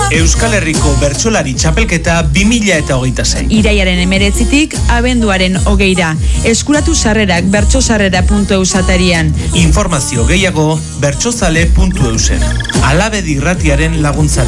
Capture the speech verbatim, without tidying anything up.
Euskal Herriko Bertsolari Txapelketa bi mila eta hogeita sei. Iraiaren emeretzitik abenduaren hogeira. Eskuratu sarrerak bertsosarrera puntu eus atarian. Informazio gehiago bertsozale puntu eusen. Alabedi irratiaren laguntzaren.